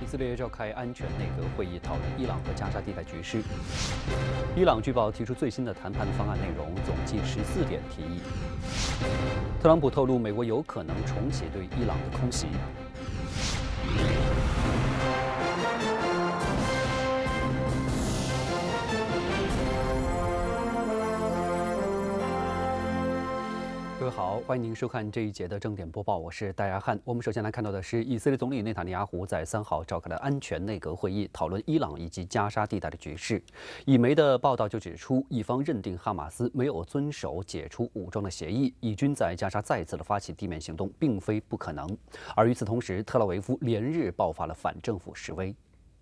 色列召开安全内阁会议，讨论伊朗和加沙地带局势。伊朗据报提出最新的谈判方案内容，总计14点提议。特朗普透露，美国有可能重启对伊朗的空袭。各位好，欢迎您收看这一节的正点播报，我是戴亚汉。我们首先来看到的是，以色列总理内塔尼亚胡在3号召开了安全内阁会议，讨论伊朗以及加沙地带的局势。以媒的报道就指出，一方认定哈马斯没有遵守解除武装的协议，以军在加沙再次的发起地面行动并非不可能。而与此同时，特拉维夫连日爆发了反政府示威。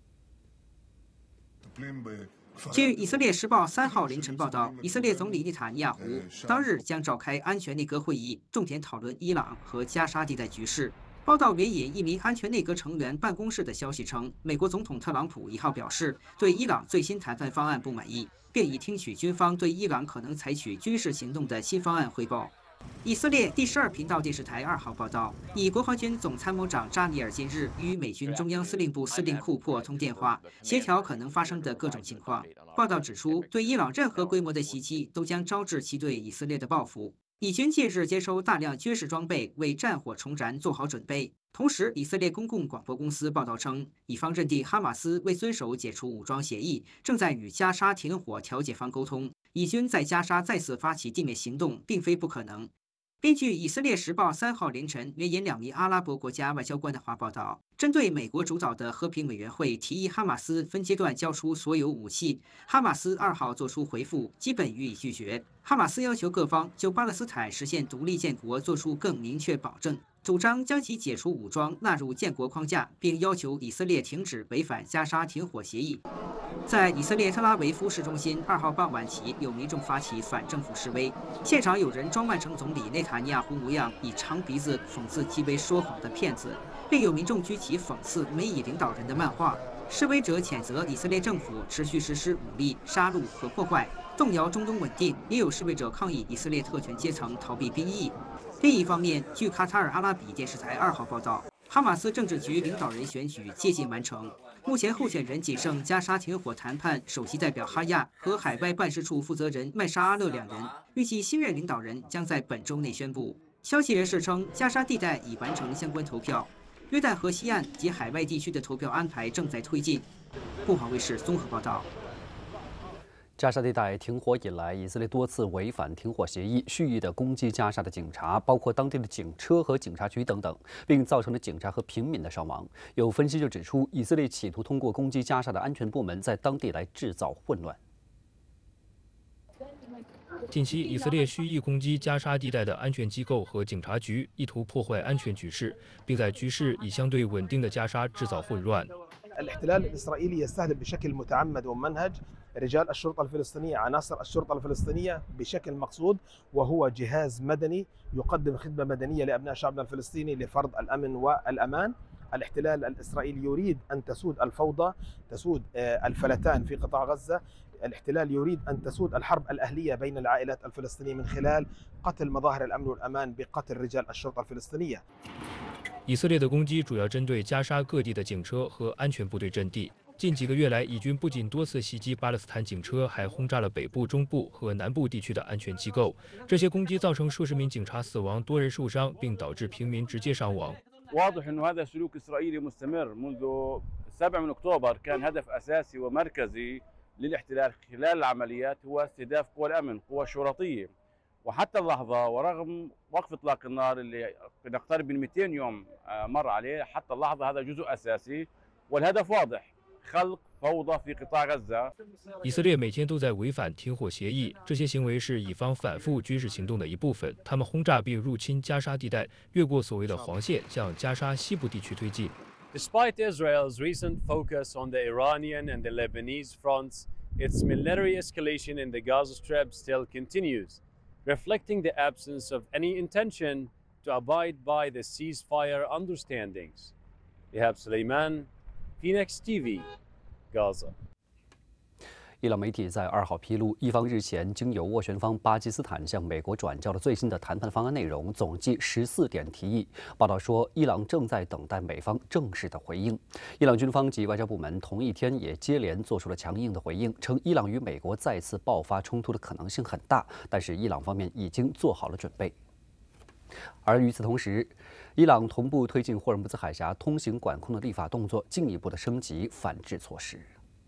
据以色列时报3号凌晨报道，以色列总理内塔尼亚胡当日将召开安全内阁会议，重点讨论伊朗和加沙地带局势。报道援引一名安全内阁成员办公室的消息称，美国总统特朗普1号表示对伊朗最新谈判方案不满意，并已听取军方对伊朗可能采取军事行动的新方案汇报。以色列第12频道电视台2号报道，以国防军总参谋长扎尼尔今日与美军中央司令部司令库珀通电话，协调可能发生的各种情况。报道指出，对伊朗任何规模的袭击都将招致其对以色列的报复。以军近日接收大量军事装备，为战火重燃做好准备。同时，以色列公共广播公司报道称，以方认定哈马斯未遵守解除武装协议，正在与加沙停火调解方沟通。以军在加沙再次发起地面行动，并非不可能。根据以色列时报3号凌晨援引2名阿拉伯国家外交官的话报道，针对美国主导的和平委员会提议哈马斯分阶段交出所有武器，哈马斯2号作出回复，基本予以拒绝。哈马斯要求各方就巴勒斯坦实现独立建国做出更明确保证，主张将其解除武装纳入建国框架，并要求以色列停止违反加沙停火协议。在以色列特拉维夫市中心2号傍晚起，有民众发起反政府示威，现场有人装扮成总理内塔尼亚胡模样，以长鼻子讽刺极为说谎的骗子，并有民众举起讽刺美以领导人的漫画。示威者谴责以色列政府持续实施武力、杀戮和破坏，动摇中东稳定。也有示威者抗议以色列特权阶层逃避兵役。另一方面，据卡塔尔阿拉比电视台2号报道，哈马斯政治局领导人选举接近完成，目前候选人仅剩加沙停火谈判首席代表哈亚和海外办事处负责人麦沙阿勒2人，预计新任领导人将在本周内宣布。消息人士称，加沙地带已完成相关投票，约旦河西岸及海外地区的投票安排正在推进。凤凰卫视综合报道。 加沙地带停火以来，以色列多次违反停火协议，蓄意的攻击加沙的警察，包括当地的警车和警察局等等，并造成了警察和平民的伤亡。有分析就指出，以色列企图通过攻击加沙的安全部门，在当地来制造混乱。 近期，以色列蓄意攻击加沙地带的安全机构和警察局，意图破坏安全局势，并在局势已相对稳定的加沙制造混乱。 الاحتلال الإسرائيلي يستهدف بشكل متعمد وممنهج رجال الشرطة الفلسطينية، عناصر الشرطة الفلسطينية بشكل مقصود، وهو جهاز مدني يقدم خدمة مدنية لأبناء شعبنا الفلسطيني لفرض الأمن والأمان. الاحتلال الإسرائيلي يريد أن تسود الفوضى، تسود الفلتان في قطاع غزة. الاحتلال يريد أن تسود الحرب الأهلية بين العائلات الفلسطينية من خلال قتل مظاهر الأمن والأمان بقتل رجال الشرطة الفلسطينية. 以色列的攻击主要针对加沙各地的警车和安全部队阵地。近几个月来，以军不仅多次袭击巴勒斯坦警车，还轰炸了北部、中部和南部地区的安全机构。这些攻击造成数十名警察死亡，多人受伤，并导致平民直接伤亡。 واضح إنه هذا سلوك إسرائيلي مستمر منذ 7 أكتوبر، كان هدف أساسي ومركزي للاحتلال خلال العمليات هو استهداف قوى الأمن، قوى الشرطية. وحتى اللحظة ورغم وقف إطلاق النار اللي نقترب من 200 يوم مر عليه، حتى اللحظة هذا جزء أساسي والهدف واضح خلق فوضى في قطاع غزة. 以色列每天都在违反停火协议，这些行为是以方反复军事行动的一部分。他们轰炸并入侵加沙地带，越过所谓的黄线，向加沙西部地区推进。 Despite Israel's recent focus on the Iranian and the Lebanese fronts, its military escalation in the Gaza Strip still continues, reflecting the absence of any intention to abide by the ceasefire understandings. Ihab Suleiman, Phoenix TV, Gaza. 伊朗媒体在2号披露，伊方日前经由斡旋方巴基斯坦向美国转交了最新的谈判方案内容，总计14点提议。报道说，伊朗正在等待美方正式的回应。伊朗军方及外交部门同一天也接连做出了强硬的回应，称伊朗与美国再次爆发冲突的可能性很大，但是伊朗方面已经做好了准备。而与此同时，伊朗同步推进霍尔木兹海峡通行管控的立法动作，进一步的升级反制措施。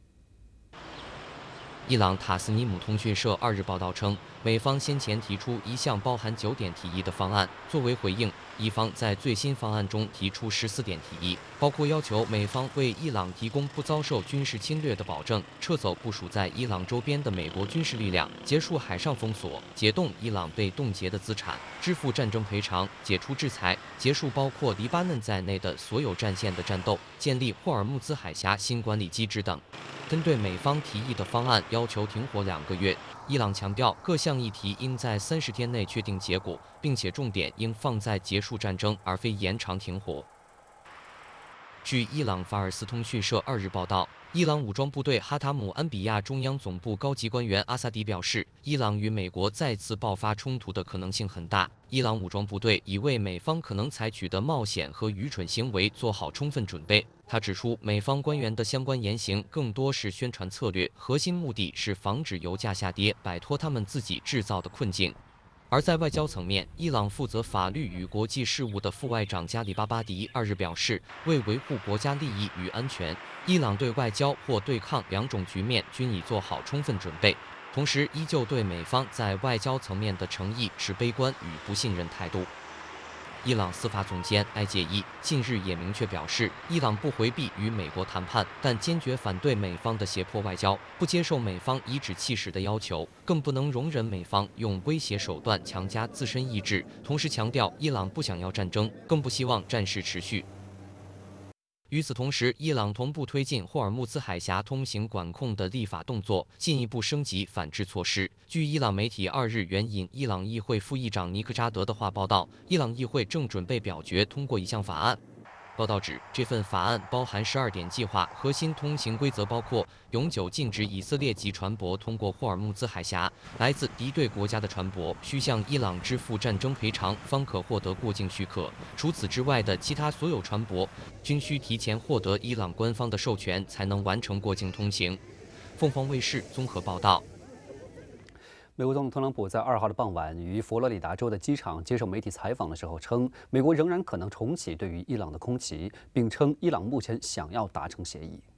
伊朗塔斯尼姆通讯社2日报道称，美方先前提出一项包含9点提议的方案，作为回应，伊方在最新方案中提出14点提议，包括要求美方为伊朗提供不遭受军事侵略的保证，撤走部署在伊朗周边的美国军事力量，结束海上封锁，解冻伊朗被冻结的资产，支付战争赔偿，解除制裁，结束包括黎巴嫩在内的所有战线的战斗，建立霍尔木兹海峡新管理机制等。针对美方提议的方案，要求停火2个月。伊朗强调，各项议题应在30天内确定结果，并且重点应放在结束战争，而非延长停火。据伊朗法尔斯通讯社2日报道，伊朗武装部队哈塔姆安比亚中央总部高级官员阿萨迪表示，伊朗与美国再次爆发冲突的可能性很大。伊朗武装部队已为美方可能采取的冒险和愚蠢行为做好充分准备。他指出，美方官员的相关言行更多是宣传策略，核心目的是防止油价下跌，摆脱他们自己制造的困境。而在外交层面，伊朗负责法律与国际事务的副外长加里巴巴迪2日表示，为维护国家利益与安全，伊朗对外交或对抗2种局面均已做好充分准备，同时依旧对美方在外交层面的诚意持悲观与不信任态度。伊朗司法总监埃介伊近日也明确表示，伊朗不回避与美国谈判，但坚决反对美方的胁迫外交，不接受美方颐指气使的要求，更不能容忍美方用威胁手段强加自身意志。同时强调，伊朗不想要战争，更不希望战事持续。与此同时，伊朗同步推进霍尔木兹海峡通行管控的立法动作，进一步升级反制措施。据伊朗媒体2日援引伊朗议会副议长尼克扎德的话报道，伊朗议会正准备表决通过一项法案。报道指，这份法案包含12点计划，核心通行规则包括永久禁止以色列籍船舶通过霍尔木兹海峡，来自敌对国家的船舶需向伊朗支付战争赔偿，方可获得过境许可。除此之外的其他所有船舶均需提前获得伊朗官方的授权，才能完成过境通行。凤凰卫视综合报道。 美国总统特朗普在2号的傍晚于佛罗里达州的机场接受媒体采访的时候称，美国仍然可能重启对于伊朗的空袭，并称伊朗目前想要达成协议。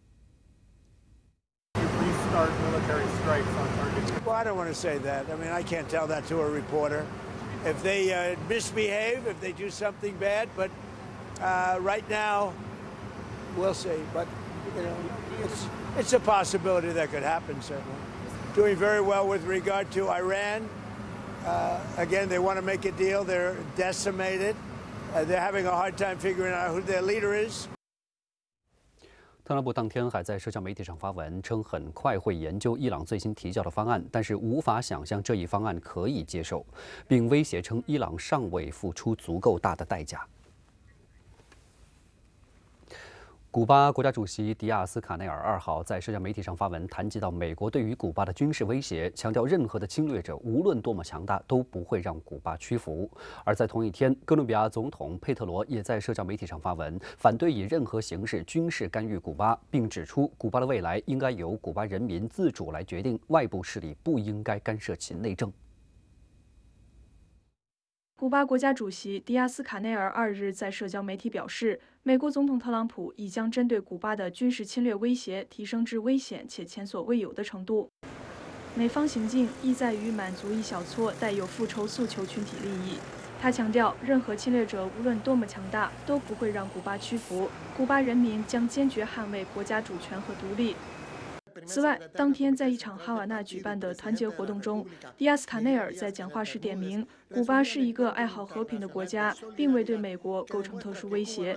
Well, I don't want to say that. I mean, I can't tell that to a reporter. If they misbehave, if they do something bad, but right now, we'll see. But you know, it's a possibility that could happen. Certainly, doing very well with regard to Iran. Again, they want to make a deal. They're decimated. They're having a hard time figuring out who their leader is. 特朗普当天还在社交媒体上发文称，很快会研究伊朗最新提交的方案，但是无法想象这一方案可以接受，并威胁称伊朗尚未付出足够大的代价。古巴国家主席迪亚斯卡内尔2号在社交媒体上发文，谈及到美国对于古巴的军事威胁，强调任何的侵略者无论多么强大，都不会让古巴屈服。而在同一天，哥伦比亚总统佩特罗也在社交媒体上发文，反对以任何形式军事干预古巴，并指出古巴的未来应该由古巴人民自主来决定，外部势力不应该干涉其内政。 古巴国家主席迪亚斯卡内尔2日在社交媒体表示，美国总统特朗普已将针对古巴的军事侵略威胁提升至危险且前所未有的程度。美方行径意在于满足一小撮带有复仇诉求群体利益。他强调，任何侵略者无论多么强大，都不会让古巴屈服。古巴人民将坚决捍卫国家主权和独立。此外，当天在一场哈瓦那举办的团结活动中，迪亚斯卡内尔在讲话时点名，古巴是一个爱好和平的国家，并未对美国构成特殊威胁。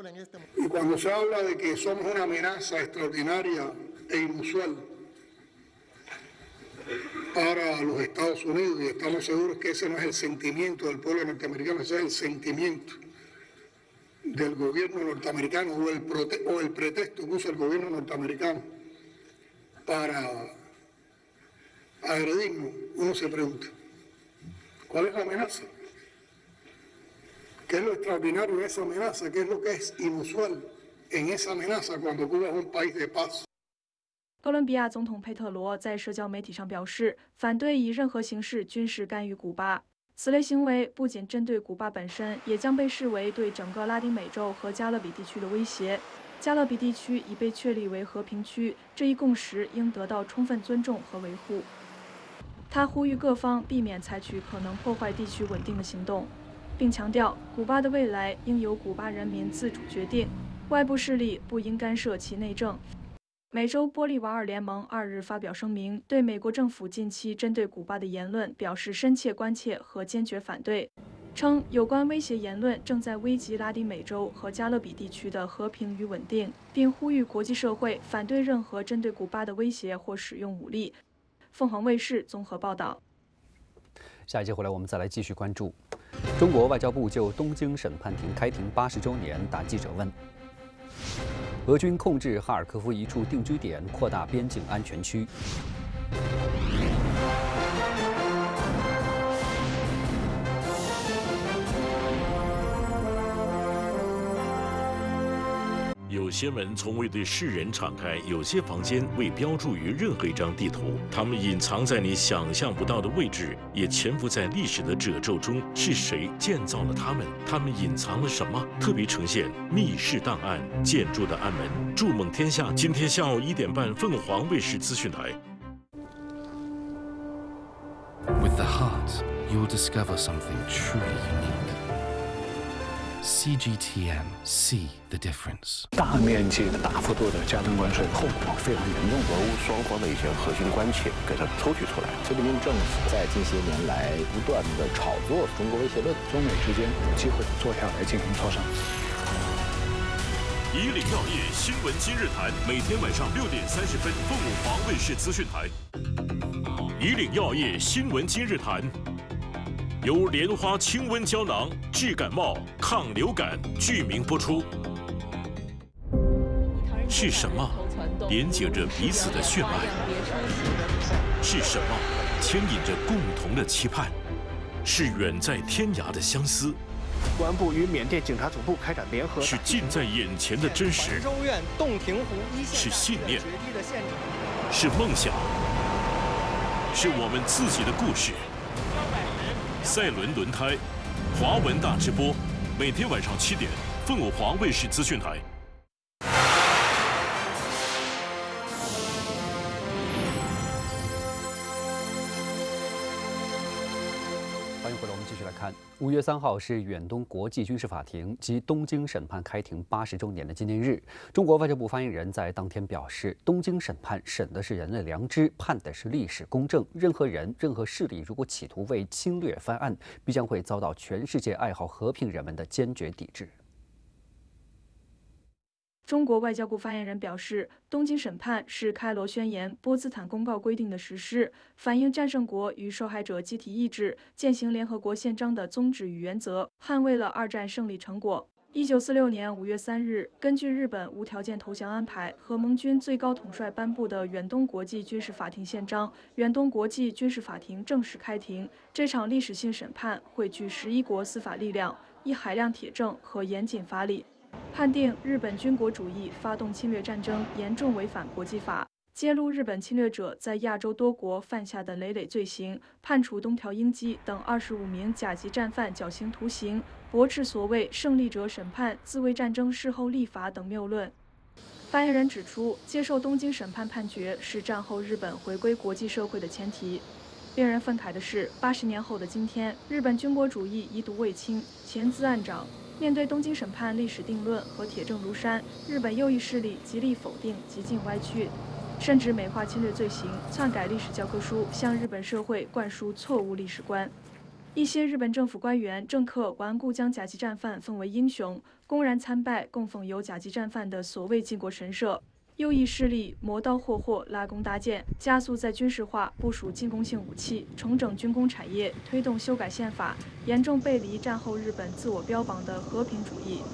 para los Estados Unidos y estamos seguros que ese no es el sentimiento del pueblo norteamericano, ese es el sentimiento del gobierno norteamericano o el pretexto que usa el gobierno norteamericano para agredirnos, uno se pregunta, ¿cuál es la amenaza? ¿Qué es lo extraordinario en esa amenaza? ¿Qué es lo que es inusual en esa amenaza cuando Cuba es un país de paz？ 哥伦比亚总统佩特罗在社交媒体上表示，反对以任何形式军事干预古巴。此类行为不仅针对古巴本身，也将被视为对整个拉丁美洲和加勒比地区的威胁。加勒比地区已被确立为和平区，这一共识应得到充分尊重和维护。他呼吁各方避免采取可能破坏地区稳定的行动，并强调古巴的未来应由古巴人民自主决定，外部势力不应干涉其内政。美洲玻利瓦尔联盟2日发表声明，对美国政府近期针对古巴的言论表示深切关切和坚决反对，称有关威胁言论正在危及拉丁美洲和加勒比地区的和平与稳定，并呼吁国际社会反对任何针对古巴的威胁或使用武力。凤凰卫视综合报道。 下一节回来，我们再来继续关注中国外交部就东京审判庭开庭80周年答记者问。俄军控制哈尔科夫一处定居点，扩大边境安全区。 有些门从未对世人敞开，有些房间未标注于任何一张地图，它们隐藏在你想象不到的位置，也潜伏在历史的褶皱中。是谁建造了它们？它们隐藏了什么？特别呈现密室档案：建筑的暗门。筑梦天下，今天下午1点半，凤凰卫视资讯台。 With the heart, you'll discover something truly unique. CGTN, see the difference. 大面积的、大幅度的加征关税，后果非常严重。 俄乌双方的一些核心关切给它抽取出来。 菲律宾政府在近些年来不断的炒作中国威胁论， 中美之间有机会坐下来进行磋商。 以岭药业新闻今日谈，每天晚上6点30分，凤凰卫视资讯台。以岭药业新闻今日谈。由莲花清瘟胶囊治感冒、抗流感剧名播出。是什么连接着彼此的血脉？是什么牵引着共同的期盼？是远在天涯的相思。 公安部与缅甸警察总部开展联合。 是近在眼前的真实。 州院洞庭湖一线。 是信念。是梦想。是我们自己的故事。赛伦轮胎，华文大直播，每天晚上7点，凤凰卫视资讯台。 欢迎回来，我们继续来看。5月3号是远东国际军事法庭及东京审判开庭80周年的纪念日。中国外交部发言人在当天表示，东京审判审的是人类良知，判的是历史公正。任何人、任何势力如果企图为侵略翻案，必将会遭到全世界爱好和平人们的坚决抵制。 中国外交部发言人表示，东京审判是开罗宣言、波茨坦公告规定的实施，反映战胜国与受害者集体意志，践行联合国宪章的宗旨与原则，捍卫了2战胜利成果。1946年5月3日，根据日本无条件投降安排和盟军最高统帅颁布的远东国际军事法庭宪章，远东国际军事法庭正式开庭。这场历史性审判汇聚11国司法力量，以海量铁证和严谨法理，判定日本军国主义发动侵略战争严重违反国际法，揭露日本侵略者在亚洲多国犯下的累累罪行，判处东条英机等25名甲级战犯绞刑徒刑，驳斥所谓胜利者审判、自卫战争事后立法等谬论。发言人指出，接受东京审判判决是战后日本回归国际社会的前提。令人愤慨的是，80年后的今天，日本军国主义遗毒未清，潜滋暗长。面对东京审判历史定论和铁证如山，日本右翼势力极力否定、极尽歪曲，甚至美化侵略罪行，篡改历史教科书，向日本社会灌输错误历史观。一些日本政府官员、政客顽固将甲级战犯奉为英雄，公然参拜供奉有甲级战犯的所谓靖国神社。右翼势力磨刀霍霍、拉弓搭箭，加速在军事化部署进攻性武器，重整军工产业，推动修改宪法，严重背离战后日本自我标榜的和平主义。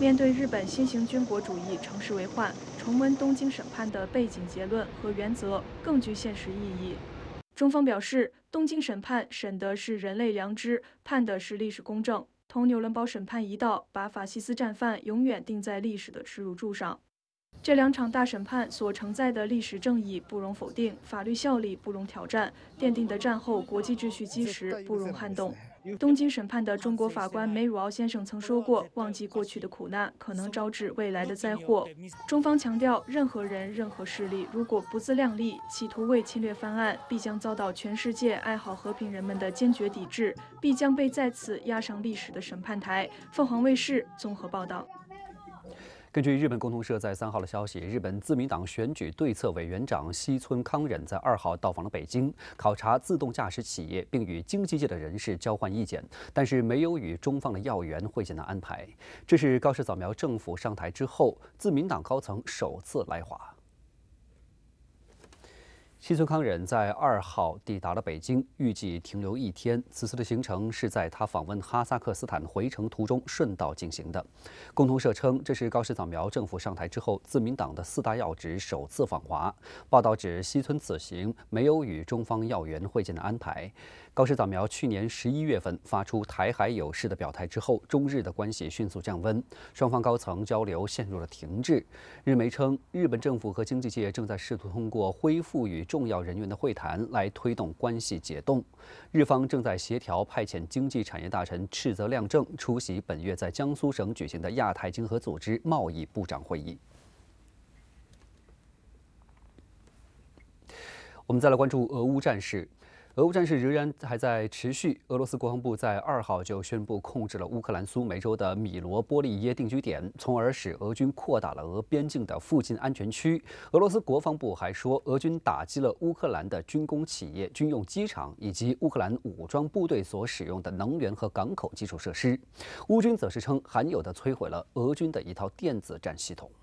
面对日本新型军国主义乘势为患，重温东京审判的背景结论和原则更具现实意义。中方表示，东京审判审的是人类良知，判的是历史公正，同纽伦堡审判一道，把法西斯战犯永远钉在历史的耻辱柱上。这2场大审判所承载的历史正义不容否定，法律效力不容挑战，奠定的战后国际秩序基石不容撼动。东京审判的中国法官梅汝敖先生曾说过：“忘记过去的苦难，可能招致未来的灾祸。”中方强调，任何人、任何势力如果不自量力，企图为侵略翻案，必将遭到全世界爱好和平人们的坚决抵制，必将被再次押上历史的审判台。凤凰卫视综合报道。 根据日本共同社在3号的消息，日本自民党选举对策委员长西村康稔在2号到访了北京，考察自动驾驶企业，并与经济界的人士交换意见，但是没有与中方的要员会见的安排。这是高市早苗政府上台之后，自民党高层首次来华。西村康稔在2号抵达了北京，预计停留1天。此次的行程是在他访问哈萨克斯坦回程途中顺道进行的。共同社称，这是高市早苗政府上台之后，自民党的4大要职首次访华。报道指，西村此行没有与中方要员会见的安排。高市早苗去年11月份发出台海有事的表态之后，中日的关系迅速降温，双方高层交流陷入了停滞。日媒称，日本政府和经济界正在试图通过恢复与重要人员的会谈来推动关系解冻。日方正在协调派遣经济产业大臣赤泽亮正出席本月在江苏省举行的亚太经合组织贸易部长会议。我们再来关注俄乌战事。俄乌战事仍然还在持续。俄罗斯国防部在2号就宣布控制了乌克兰苏梅州的米罗波利耶定居点，从而使俄军扩大了俄边境的附近安全区。俄罗斯国防部还说，俄军打击了乌克兰的军工企业、军用机场以及乌克兰武装部队所使用的能源和港口基础设施。乌军则是称，罕有地摧毁了俄军的一套电子战系统。